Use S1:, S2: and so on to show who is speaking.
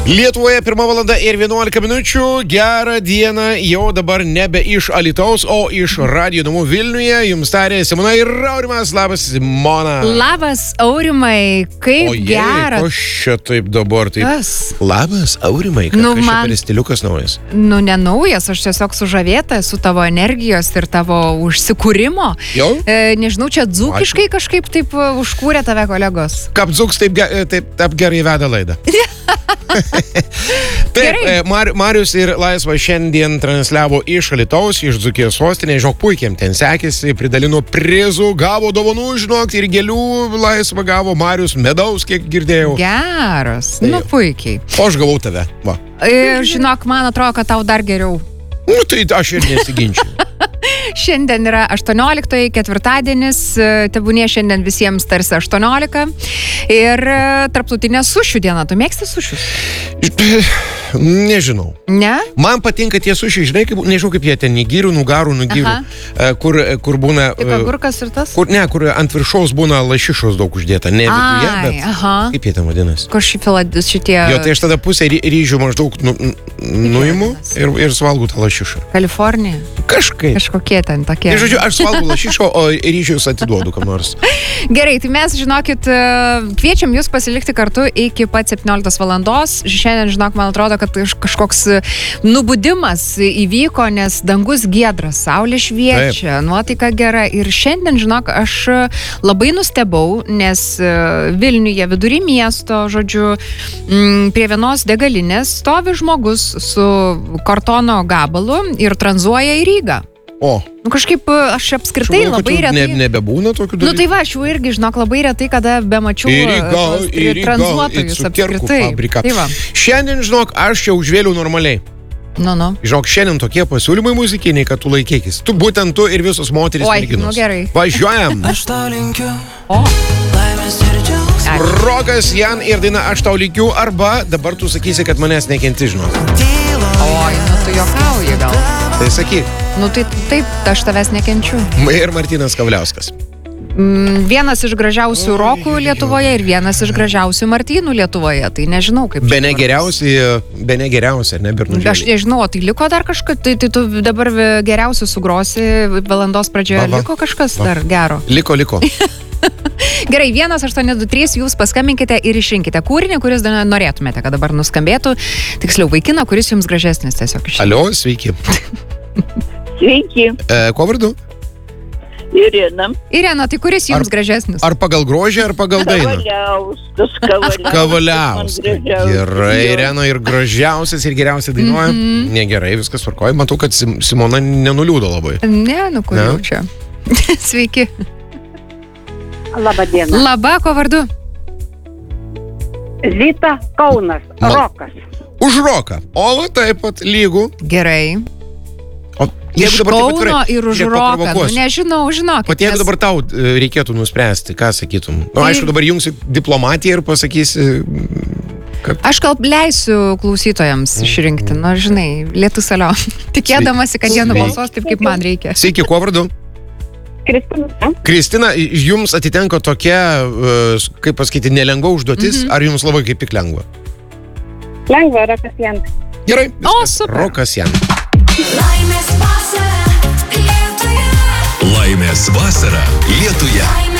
S1: Lietuvoje 1 valanda ir 11 minučių. Gerą dieną, jau dabar nebe iš Alytaus, o iš radijo namų Vilniuje. Jums tarė Simona ir Aurimas. Labas, Simona.
S2: Labas, Aurimai. Kaip gera.
S1: O čia taip dabar taip.
S2: Kas?
S1: Labas, Aurimai. Kas čia per stiliukas naujas?
S2: Nu, ne naujas, aš tiesiog sužavėta su tavo energijos ir tavo užsikūrimo.
S1: Jau?
S2: Nežinau, čia dzūkiškai kažkaip taip užkūrė tave kolegos.
S1: Kaip dzūks taip gerai veda laidą. Taip, Marius ir Laisva šiandien transliavo iš Alytaus, iš Dzūkijos sostinės, žinok, puikiam ten sekėsi, pridalino prizų, gavo dovanų, žinok, ir gėlių. Laisva gavo, Marius medaus, kiek girdėjau.
S2: Geras, nu puikiai.
S1: O aš gavau tave, va.
S2: Žinok, man atrodo, kad tau dar geriau.
S1: Nu, tai aš ir nesiginčiu.
S2: Šiandien yra 18, ketvirtadienis, tebūnie šiandien visiems tarsi 18 ir tarptautinė sušių diena. Tu mėgsti sušius?
S1: Nežinau.
S2: Ne?
S1: Man patinka tie sušiai, žinai, nežinau kaip jie ten, nigirių, nugarų, kur būna...
S2: Tik agurkas ir tas?
S1: Kur ant viršaus būna lašišos daug uždėta, ne viduje, bet kaip jie ten vadinasi?
S2: Kur šitie...
S1: Jo, tai aš tada pusę ryžių maždaug nuimu ir suvalgau tą lašišą.
S2: Kalifornija?
S1: Kažkaip.
S2: Kažkokie ten tokie.
S1: Tai žodžiu, aš suvalgau lašišą, o ryžius atiduodu kam nors.
S2: Gerai, tai mes, žinokit, kviečiam jūs pasilikti kartu iki pat 17 valandos. Šiandien, žinok, man atrodo, kad kažkoks nubudimas įvyko, nes dangus giedras, saulė šviečia, nuotaika gera. Ir šiandien, žinok, aš labai nustebau, nes Vilniuje vidury miesto, žodžiu, prie vienos degalinės stovi žmogus su kartono gabalu ir tranzuoja į Rygą.
S1: O.
S2: Nu, kažkaip aš apskritai labai retai...
S1: Nebebūna tokių dalykų?
S2: Nu tai va, aš jau irgi, žinok, labai retai, kada bemačiau tranzuotojus apskritai. Tai va.
S1: Šiandien, žinok, aš jau užvėliau normaliai.
S2: Nu.
S1: Žinok, šiandien tokie pasiūlymai muzikiniai, kad tu laikėkis. Tu būtent tu ir visos moterys merginos.
S2: Nu gerai.
S1: Važiuojam.
S3: Aš tau linkiu.
S2: O.
S3: Laimės ir džiaugsmo.
S1: Rokas, Jan ir daina Aš tau linkiu, arba dabar tu sakysi, kad manęs nekenti, žinok.
S2: Oi, nu tu juokauji gal.
S1: Tai sakyk.
S2: Nu tai taip, aš tavęs nekenčiu.
S1: Ir Martynas Kavliauskas.
S2: Vienas iš gražiausių rokų Lietuvoje ir vienas iš gražiausių Martynų Lietuvoje. Tai nežinau kaip.
S1: Bene geriausia, ne, Bernudžėlį.
S2: Aš nežinau, tai liko dar kažkas, tai tu dabar geriausių sugrosi, valandos pradžioje liko kažkas dar gero.
S1: Liko.
S2: Gerai, 1823, jūs paskambinkite ir išrinkite kūrinį, kuris norėtumėte, kad dabar nuskambėtų. Tiksliau, vaikiną, kuris jums gražesnis tiesiog išrinkite.
S1: Alio, sveiki.
S4: Sveiki.
S1: Ko vardu?
S4: Irena,
S2: tai kuris jums gražesnis?
S1: Ar pagal grožį, ar pagal dainą? Kavaliauskas. Gerai, Irena ir gražiausias ir geriausiai dainuoja. Negerai, viskas tvarkoja. Matau, kad Simona nenuliūdo labai.
S2: Ne, nu kur jau čia. Sveiki.
S4: Labą dieną.
S2: Laba, ko vardu?
S4: Zita, Kaunas, Rokas.
S1: Už roką. O, taip pat lygų.
S2: Gerai.
S1: O
S2: iš Kauno ir už roką. Nu, nežinau, žinokit.
S1: Pat jeigu dabar tau reikėtų nuspręsti, ką sakytum. Nu, aišku, dabar jungsi diplomatiją ir pasakysi...
S2: Aš leisiu klausytojams išrinkti. Nu, žinai, lietus alio. Tikėdamasi, kad jie nubalsuos taip, kaip man reikia.
S1: Sveiki, ko vardu?
S4: Kristina.
S1: Kristina, jums atitenka tokia, kaip pasakyti, nelengva užduotis, ar jums labai kaip tik lengva?
S4: Lengva, Rokas Jan.
S1: Gerai, viskas.
S2: O, super.
S1: Rokas Jan.
S3: Laimės vasara Lietuje.
S5: Laimės vasara Lietuje.